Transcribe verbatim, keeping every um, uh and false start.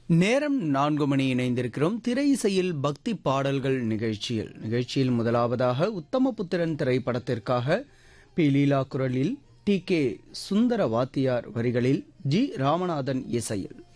நேரம் நான்கு மணி இணைந்திருக்கிறோம். திரை இசையில் பக்தி பாடல்கள் நிகழ்ச்சியில் நிகழ்ச்சியில் முதலாவதாக உத்தமபுத்திரன் திரைப்படத்திற்காக பி லீலா குரலில் டி கே சுந்தர வாத்தியார் வரிகளில் ஜி ராமநாதன் இசையில்